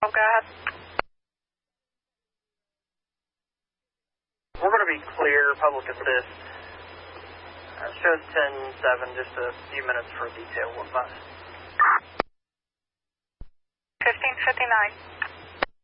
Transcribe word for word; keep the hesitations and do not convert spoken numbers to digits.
Go ahead. We're going to be clear, public assist. Uh, shows ten seven, just a few minutes for detail. One bus. fifteen fifty-nine.